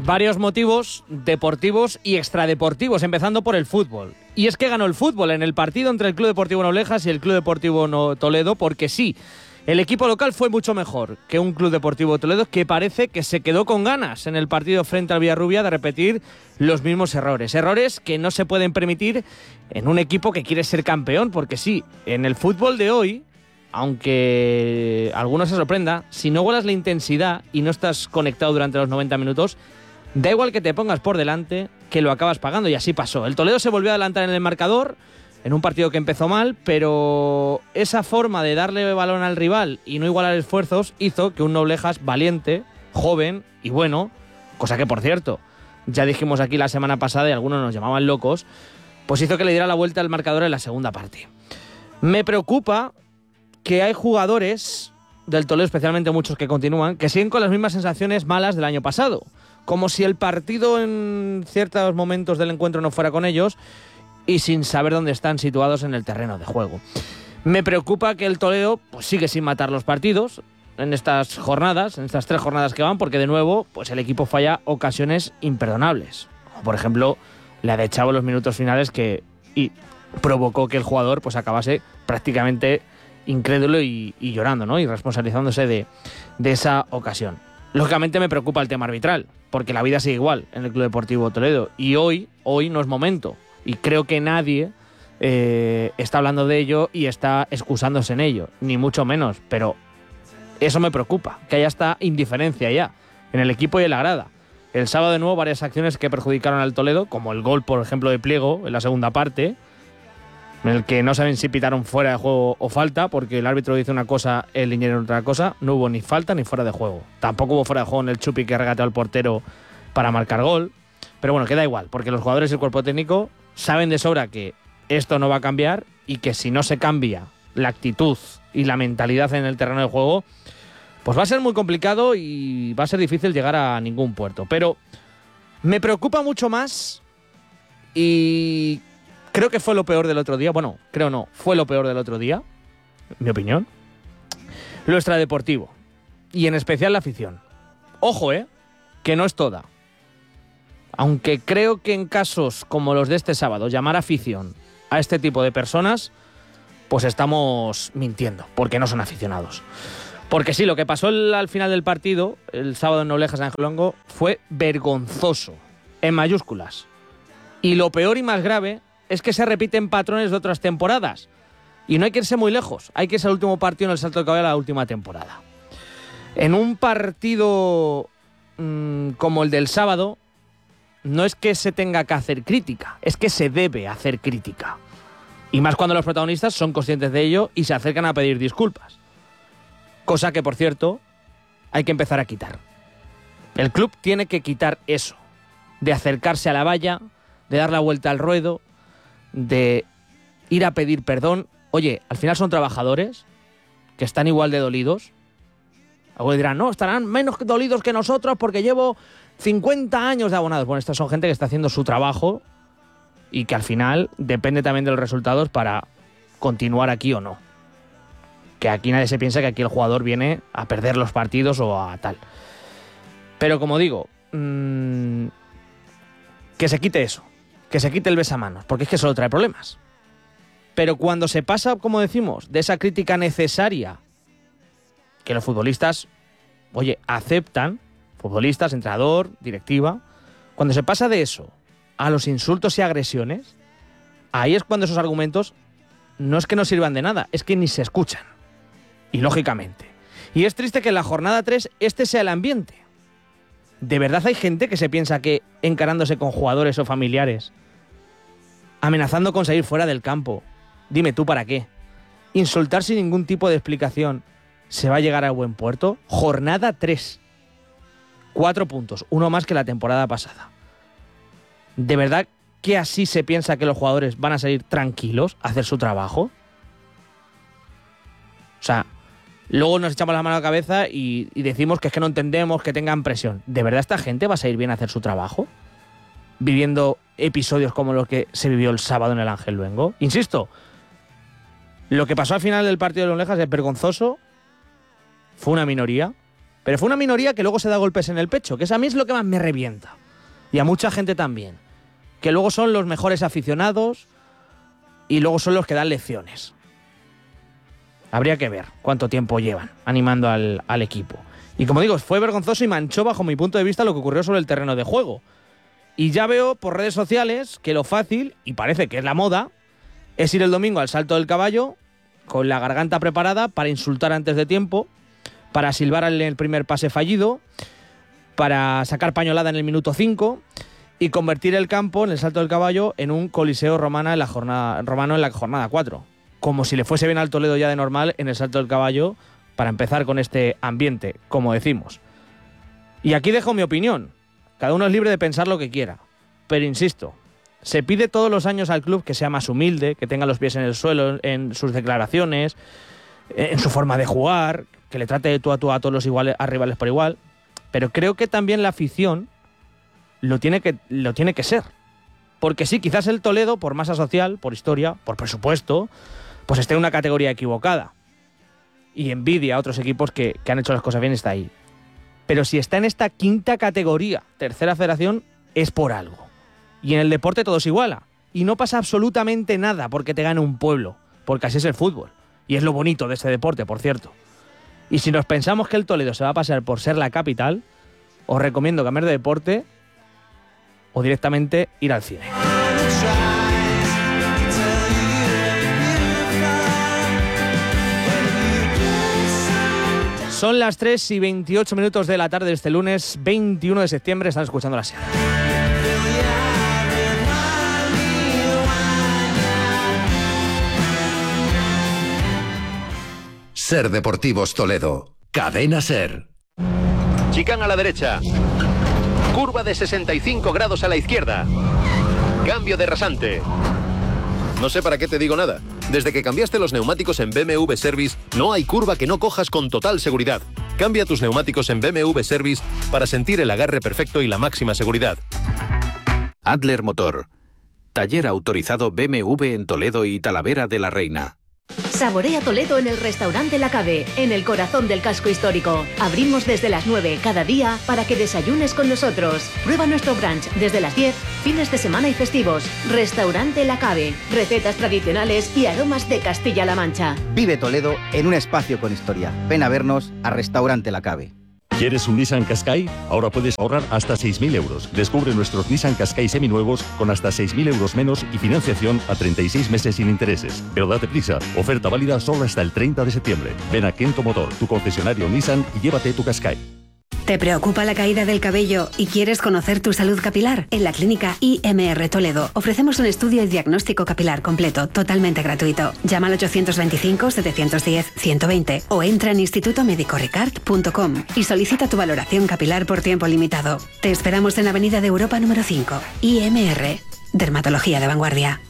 varios motivos deportivos y extradeportivos, empezando por el fútbol. Y es que ganó el fútbol en el partido entre el Club Deportivo Noblejas y el Club Deportivo Toledo, porque sí, el equipo local fue mucho mejor que un Club Deportivo Toledo que parece que se quedó con ganas en el partido frente al Villarrubia de repetir los mismos errores. Errores que no se pueden permitir en un equipo que quiere ser campeón, porque sí, en el fútbol de hoy, aunque a algunos se sorprenda, si no igualas la intensidad y no estás conectado durante los 90 minutos, da igual que te pongas por delante, que lo acabas pagando, y así pasó. El Toledo se volvió a adelantar en el marcador, en un partido que empezó mal, pero esa forma de darle balón al rival y no igualar esfuerzos hizo que un Noblejas valiente, joven y bueno, cosa que por cierto, ya dijimos aquí la semana pasada y algunos nos llamaban locos, pues hizo que le diera la vuelta al marcador en la segunda parte. Me preocupa que hay jugadores del Toledo, especialmente muchos que continúan, que siguen con las mismas sensaciones malas del año pasado, como si el partido en ciertos momentos del encuentro no fuera con ellos y sin saber dónde están situados en el terreno de juego. Me preocupa que el Toledo pues sigue sin matar los partidos en estas jornadas, en estas 3 jornadas que van, porque de nuevo pues el equipo falla ocasiones imperdonables, como por ejemplo la de Chavo en los minutos finales, que provocó que el jugador pues acabase prácticamente incrédulo y llorando, ¿no? Y responsabilizándose de esa ocasión. Lógicamente me preocupa el tema arbitral, porque la vida sigue igual en el Club Deportivo Toledo y hoy no es momento, y creo que nadie está hablando de ello y está excusándose en ello, ni mucho menos, pero eso me preocupa, que haya esta indiferencia ya en el equipo y en la grada. El sábado de nuevo varias acciones que perjudicaron al Toledo, como el gol por ejemplo de Pliego en la segunda parte, en el que no saben si pitaron fuera de juego o falta, porque el árbitro dice una cosa, el liniero otra cosa. No hubo ni falta ni fuera de juego. Tampoco hubo fuera de juego en el Chupi que regateó al portero para marcar gol. Pero bueno, queda igual, porque los jugadores y el cuerpo técnico saben de sobra que esto no va a cambiar y que si no se cambia la actitud y la mentalidad en el terreno de juego, pues va a ser muy complicado y va a ser difícil llegar a ningún puerto. Pero me preocupa mucho más y creo que fue lo peor del otro día. Bueno, creo no, fue lo peor del otro día, en mi opinión. Lo extradeportivo. Y en especial la afición. Ojo, que no es toda. Aunque creo que en casos como los de este sábado, llamar afición a este tipo de personas, pues estamos mintiendo, porque no son aficionados. Porque sí, lo que pasó al final del partido, el sábado en Noblejas Ángel Luengo, fue vergonzoso, en mayúsculas. Y lo peor y más grave es que se repiten patrones de otras temporadas. Y no hay que irse muy lejos. Hay que irse al último partido en el Salto de Caballo de la última temporada. En un partido como el del sábado, no es que se tenga que hacer crítica, es que se debe hacer crítica. Y más cuando los protagonistas son conscientes de ello y se acercan a pedir disculpas. Cosa que, por cierto, hay que empezar a quitar. El club tiene que quitar eso. De acercarse a la valla, de dar la vuelta al ruedo, de ir a pedir perdón. Oye, al final son trabajadores que están igual de dolidos. Algunos dirán, no, estarán menos dolidos que nosotros porque llevo 50 años de abonados. Bueno, estas son gente que está haciendo su trabajo y que al final depende también de los resultados para continuar aquí o no. Que aquí nadie se piensa que aquí el jugador viene a perder los partidos o a tal. Pero como digo, que se quite eso. Que se quite el besamanos, porque es que solo trae problemas. Pero cuando se pasa, como decimos, de esa crítica necesaria que los futbolistas, oye, aceptan, futbolistas, entrenador, directiva, cuando se pasa de eso a los insultos y agresiones, ahí es cuando esos argumentos no es que no sirvan de nada, es que ni se escuchan. Y lógicamente. Y es triste que en la jornada 3 este sea el ambiente. ¿De verdad hay gente que se piensa que encarándose con jugadores o familiares, amenazando con salir fuera del campo, dime tú para qué, insultar sin ningún tipo de explicación, se va a llegar a buen puerto? Jornada 3. 4 puntos, uno más que la temporada pasada. ¿De verdad que así se piensa que los jugadores van a salir tranquilos a hacer su trabajo? O sea, luego nos echamos la mano a la cabeza y decimos que es que no entendemos que tengan presión. ¿De verdad esta gente va a salir bien a hacer su trabajo? Viviendo episodios como los que se vivió el sábado en el Ángel Luengo. Insisto, lo que pasó al final del partido de Noblejas es vergonzoso. Fue una minoría. Pero fue una minoría que luego se da golpes en el pecho, que eso a mí es lo que más me revienta. y a mucha gente también, que luego son los mejores aficionados y luego son los que dan lecciones. Habría que ver cuánto tiempo llevan animando al equipo. Y como digo, fue vergonzoso y manchó bajo mi punto de vista lo que ocurrió sobre el terreno de juego. Y ya veo por redes sociales que lo fácil, y parece que es la moda, es ir el domingo al Salto del Caballo con la garganta preparada para insultar antes de tiempo, para silbar en el primer pase fallido, para sacar pañolada en el minuto 5 y convertir el campo en el Salto del Caballo en un coliseo romano en la jornada 4. Como si le fuese bien al Toledo ya de normal en el Salto del Caballo para empezar con este ambiente, como decimos. Y aquí dejo mi opinión. Cada uno es libre de pensar lo que quiera. Pero insisto, se pide todos los años al club que sea más humilde, que tenga los pies en el suelo en sus declaraciones, en su forma de jugar, que le trate de tú a tú a todos los rivales por igual. Pero creo que también la afición lo tiene que ser. Porque sí, quizás el Toledo, por masa social, por historia, por presupuesto, pues esté en una categoría equivocada. Y envidia a otros equipos que han hecho las cosas bien, está ahí. Pero si está en esta quinta categoría, tercera federación, es por algo. Y en el deporte todo se iguala. Y no pasa absolutamente nada porque te gane un pueblo. Porque así es el fútbol. Y es lo bonito de este deporte, por cierto. Y si nos pensamos que el Toledo se va a pasar por ser la capital, os recomiendo cambiar de deporte o directamente ir al cine. Son las 3:28 de la tarde de este lunes 21 de septiembre. Están escuchando la SER. SER Deportivos Toledo. Cadena SER. Chicán a la derecha. Curva de 65 grados a la izquierda. Cambio de rasante. No sé para qué te digo nada. Desde que cambiaste los neumáticos en BMW Service, no hay curva que no cojas con total seguridad. Cambia tus neumáticos en BMW Service para sentir el agarre perfecto y la máxima seguridad. Adler Motor. Taller autorizado BMW en Toledo y Talavera de la Reina. Saborea Toledo en el restaurante La Cave, en el corazón del casco histórico. Abrimos desde las 9 cada día para que desayunes con nosotros. Prueba nuestro brunch desde las 10, fines de semana y festivos. Restaurante La Cave, recetas tradicionales y aromas de Castilla-La Mancha. Vive Toledo en un espacio con historia. Ven a vernos a Restaurante La Cave. ¿Quieres un Nissan Qashqai? Ahora puedes ahorrar hasta 6.000 euros. Descubre nuestros Nissan Qashqai seminuevos con hasta 6.000 euros menos y financiación a 36 meses sin intereses. Pero date prisa, oferta válida solo hasta el 30 de septiembre. Ven a Kento Motor, tu concesionario Nissan, y llévate tu Qashqai. ¿Te preocupa la caída del cabello y quieres conocer tu salud capilar? En la clínica IMR Toledo ofrecemos un estudio y diagnóstico capilar completo, totalmente gratuito. Llama al 825-710-120 o entra en institutomedicoricard.com y solicita tu valoración capilar por tiempo limitado. Te esperamos en Avenida de Europa número 5. IMR, dermatología de vanguardia.